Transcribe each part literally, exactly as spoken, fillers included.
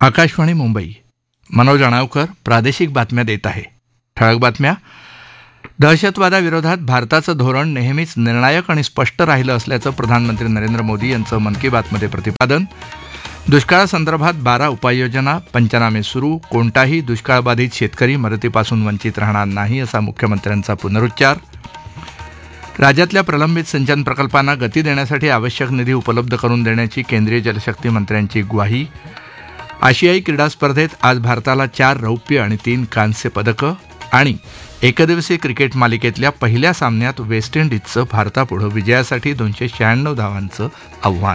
आकाशवाणी मुंबई. मनोज अणावकर प्रादेशिक बातम्या देत आहे. ठळक बातम्या. दहशतवादाविरोधात भारताचं धोरण नेहमीच निर्णायक आणि स्पष्ट राहिलं असल्याचं प्रधानमंत्री नरेंद्र मोदी यांचं मन की बातमध्ये प्रतिपादन. दुष्काळासंदर्भात बारा उपाययोजना, पंचनामे सुरू. कोणताही दुष्काळबाधित शेतकरी मदतीपासून वंचित राहणार नाही असा मुख्यमंत्र्यांचा पुनरुच्चार. राज्यातल्या प्रलंबित सिंचन प्रकल्पांना गती देण्यासाठी आवश्यक निधी उपलब्ध करून देण्याची केंद्रीय जलशक्ती मंत्र्यांची ग्वाही. आशियाई क्रीडा स्पर्धेत आज भारताला चार रौप्य आणि तीन कांस्य पदकं. आणि एकदिवसीय क्रिकेट मालिकेतल्या पहिल्या सामन्यात वेस्ट इंडिजचं भारतापुढं विजयासाठी दोनशे शहाण्णव धावांचं आव्हान.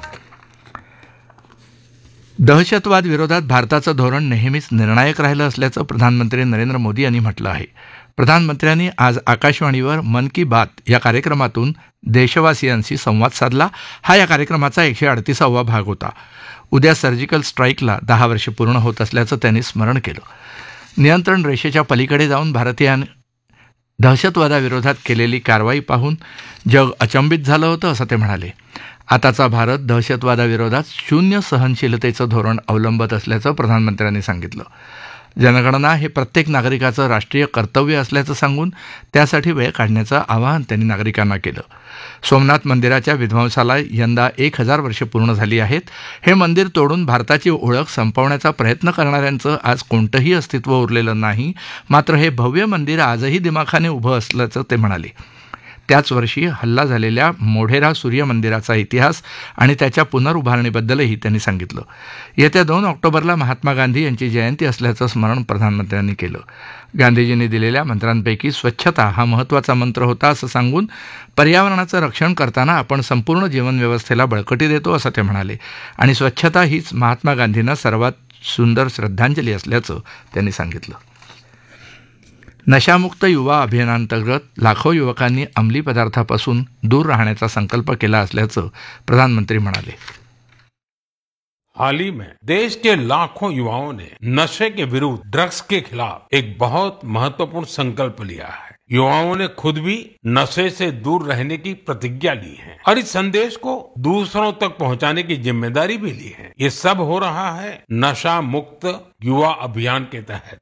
दहशतवाद विरोधात भारताचं धोरण नेहमीच निर्णायक राहिलं असल्याचं प्रधानमंत्री नरेंद्र मोदी यांनी म्हटलं आहे. प्रधानमंत्र्यांनी आज आकाशवाणीवर मन की बात या कार्यक्रमातून देशवासियांशी संवाद साधला. हा या कार्यक्रमाचा एकशे अडतीसावा भाग होता. उद्या सर्जिकल स्ट्राईकला दहा वर्षे पूर्ण होत असल्याचं त्यांनी स्मरण केलं. नियंत्रण रेषेच्या पलीकडे जाऊन भारतीयांनी दहशतवादाविरोधात केलेली कारवाई पाहून जग अचंबित झालं होतं असं ते म्हणाले. आताचा भारत दहशतवादाविरोधात शून्य सहनशीलतेचं धोरण अवलंबत असल्याचं प्रधानमंत्र्यांनी सांगितलं. जनगणना हे प्रत्येक नागरिकाचं राष्ट्रीय कर्तव्य असल्याचं सांगून त्यासाठी वेळ काढण्याचं आवाहन त्यांनी नागरिकांना केलं. सोमनाथ मंदिराच्या विध्वंसाला यंदा एक हजार वर्षे पूर्ण झाली आहेत. हे मंदिर तोडून भारताची ओळख संपवण्याचा प्रयत्न करणाऱ्यांचं आज कोणतंही अस्तित्व उरलेलं नाही. मात्र हे भव्य मंदिर आजही दिमाखाने उभं असल्याचं ते म्हणाले. त्याच वर्षी हल्ला झालेल्या मोढेरा सूर्य मंदिराचा इतिहास आणि त्याच्या पुनरुभारणीबद्दलही त्यांनी सांगितलं. येत्या दोन ऑक्टोबरला महात्मा गांधी यांची जयंती असल्याचं स्मरण प्रधानमंत्र्यांनी केलं. गांधीजींनी दिलेल्या मंत्रांपैकी स्वच्छता हा महत्त्वाचा मंत्र होता असं सांगून पर्यावरणाचं रक्षण करताना आपण संपूर्ण जीवनव्यवस्थेला बळकटी देतो असं ते म्हणाले. आणि स्वच्छता हीच महात्मा गांधींना सर्वात सुंदर श्रद्धांजली असल्याचं त्यांनी सांगितलं. नशामुक्त युवा अभियानांतर्गत लाखो युवकांनी अंमली पदार्थापासून दूर राहण्याचा संकल्प केला असल्याचं प्रधानमंत्री म्हणाले. हाल ही में देश के लाखों युवाओं ने नशे के विरुद्ध, ड्रग्स के खिलाफ एक बहुत महत्वपूर्ण संकल्प लिया है. युवाओं ने खुद भी नशे से दूर रहने की प्रतिज्ञा ली है और इस संदेश को दूसरों तक पहुंचाने की जिम्मेदारी भी ली है. ये सब हो रहा है नशा मुक्त युवा अभियान के तहत.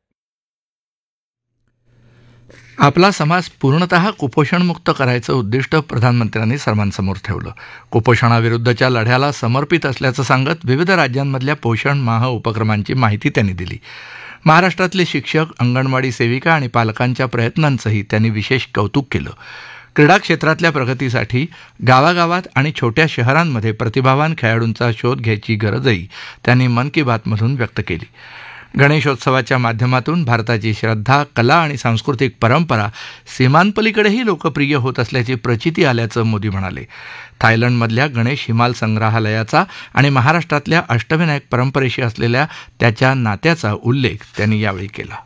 आपला समाज पूर्णतः कुपोषणमुक्त करायचं उद्दिष्ट प्रधानमंत्र्यांनी सर्वांसमोर ठेवलं. कुपोषणाविरुद्धच्या लढ्याला समर्पित असल्याचं सांगत विविध राज्यांमधल्या पोषण माह उपक्रमांची माहिती त्यांनी दिली. महाराष्ट्रातले शिक्षक, अंगणवाडी सेविका आणि पालकांच्या प्रयत्नांचंही त्यांनी विशेष कौतुक केलं. क्रीडा क्षेत्रातल्या प्रगतीसाठी गावागावात आणि छोट्या शहरांमध्ये प्रतिभावान खेळाडूंचा शोध घ्यायची गरजही त्यांनी मन की बातमधून व्यक्त केली. गणेशोत्सवाच्या माध्यमातून भारताची श्रद्धा, कला आणि सांस्कृतिक परंपरा सीमांपलीकडेही लोकप्रिय होत असल्याची प्रचिती आल्याचं मोदी म्हणाले. थायलंडमधल्या गणेश हिमाल संग्रहालयाचा आणि महाराष्ट्रातल्या अष्टविनायक परंपरेशी असलेल्या त्याच्या नात्याचा उल्लेख त्यांनी यावेळी केला.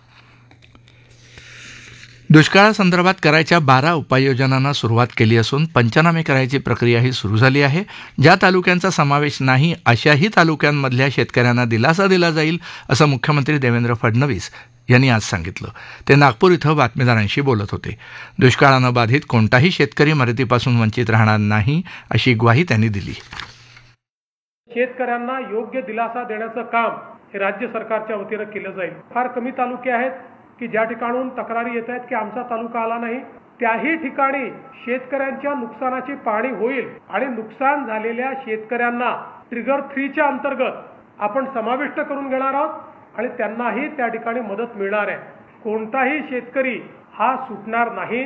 दुष्काळासंदर्भात करायच्या बारा उपाययोजनांना सुरुवात केली असून पंचनामे करायची प्रक्रियाही सुरू झाली आहे. ज्या तालुक्यांचा समावेश नाही अशाही तालुक्यांमधल्या शेतकऱ्यांना दिलासा दिला जाईल असं मुख्यमंत्री देवेंद्र फडणवीस यांनी आज सांगितलं. ते नागपूर इथं बातमीदारांशी बोलत होते. दुष्काळानं बाधित कोणताही शेतकरी मदतीपासून वंचित राहणार नाही अशी ग्वाही त्यांनी दिली. शेतकऱ्यांना योग्य दिलासा देण्याचं काम हे राज्य सरकारच्या वतीनं केलं जाईल. फार कमी तालुके आहेत की ज्या ठिकाणून तक्रारी येत आहेत की आमचा तालुका आला नाही. त्याही ठिकाणी शेतकऱ्यांच्या नुकसानाची पाहणी होईल आणि नुकसान झालेल्या शेतकऱ्यांना ट्रिगर थ्रीच्या अंतर्गत आपण समाविष्ट करून घेणार आहोत आणि त्यांनाही त्या ठिकाणी मदत मिळणार आहे. कोणताही शेतकरी हा सुटणार नाही.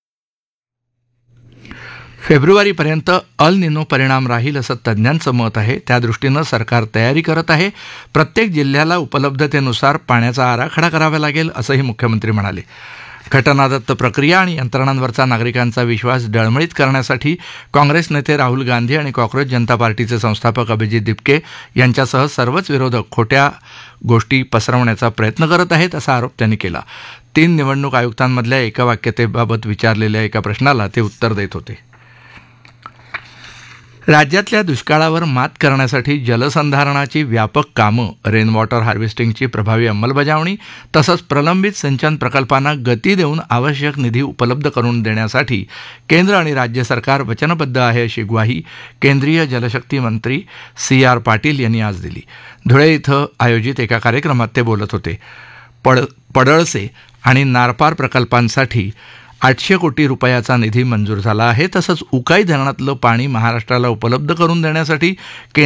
फेब्रुवारीपर्यंत अल निनो परिणाम राहील असं तज्ज्ञांचं मत आहे. त्यादृष्टीनं सरकार तयारी करत आहे. प्रत्येक जिल्ह्याला उपलब्धतेनुसार पाण्याचा आराखडा करावा लागेल असंही मुख्यमंत्री म्हणाले. घटनादत्त प्रक्रिया आणि यंत्रणांवरचा नागरिकांचा विश्वास डळमळीत करण्यासाठी काँग्रेस नेते राहुल गांधी आणि कॉक्रोच जनता पार्टीचे संस्थापक अभिजित दिपके यांच्यासह सर्वच विरोधक खोट्या गोष्टी पसरवण्याचा प्रयत्न करत आहेत असा आरोप त्यांनी केला. तीन निवडणूक आयुक्तांमधल्या एकवाक्यतेबाबत विचारलेल्या एका प्रश्नाला ते उत्तर देत होते. राज्यातल्या दुष्काळावर मात करण्यासाठी जलसंधारणाची व्यापक कामं, रेन वॉटर हार्वेस्टिंगची प्रभावी अंमलबजावणी तसंच प्रलंबित सिंचन प्रकल्पांना गती देऊन आवश्यक निधी उपलब्ध करून देण्यासाठी केंद्र आणि राज्य सरकार वचनबद्ध आहे अशी ग्वाही केंद्रीय जलशक्ती मंत्री सी आर पाटील यांनी आज दिली. धुळे इथं आयोजित एका कार्यक्रमात ते बोलत होते. पड पडळसे आणि नारपार प्रकल्पांसाठी आठशे कोटी रुपयाचा निधी मंजूर झाला आहे. तसंच उकाई धरणातलं पाणी महाराष्ट्राला उपलब्ध करून देण्यासाठी